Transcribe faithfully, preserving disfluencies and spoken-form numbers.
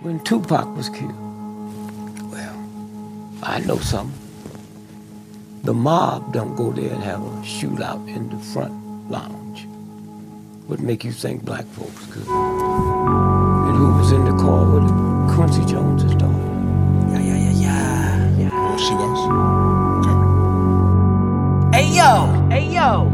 when Tupac was killed? Well, I know something. The mob don't go there and have a shootout in the front lounge. What make you think black folks could? And who was in the car with him? Quincy Jones' daughter. Yeah, yeah, yeah, yeah, yeah. Oh, she was? Okay. Hey, yo! Hey, yo!